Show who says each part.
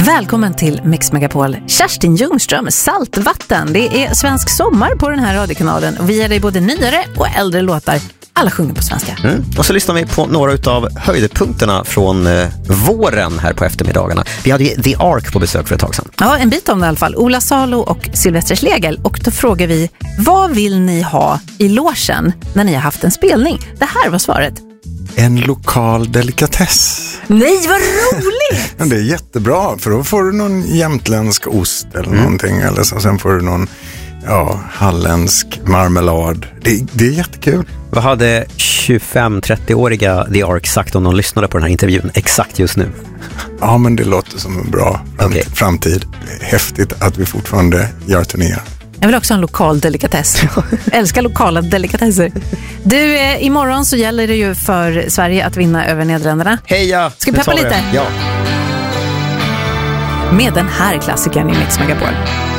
Speaker 1: Välkommen till Mix Megapol. Kerstin Ljungström, Saltvatten. Det är svensk sommar på den här radiokanalen. Och vi ger dig både nyare och äldre låtar. Alla sjunger på svenska.
Speaker 2: Och så lyssnar vi på några av höjdpunkterna från våren här på eftermiddagarna. Vi hade ju The Ark på besök för ett tag sedan.
Speaker 1: Ja, en bit om det i alla fall. Ola Salo och Sylvester Schlegel. Och då frågar vi, vad vill ni ha i logen när ni har haft en spelning? Det här var svaret.
Speaker 3: En lokal delikatess.
Speaker 1: Nej, vad roligt!
Speaker 3: Men det är jättebra, för då får du någon jämtländsk ost eller någonting. Eller så, sen får du någon halländsk marmelad. Det är jättekul.
Speaker 2: Vad hade 25-30-åriga The Ark sagt om de lyssnade på den här intervjun exakt just nu?
Speaker 3: Ja, men det låter som en bra framtid. Häftigt att vi fortfarande gör turnéer.
Speaker 1: Jag vill också ha en lokal delikatess. Älskar lokala delikatesser. Du, imorgon så gäller det ju för Sverige att vinna över Nederländerna.
Speaker 2: Heja!
Speaker 1: Ska vi peppa lite?
Speaker 2: Ja.
Speaker 1: Med den här klassikern i Mix Megapol.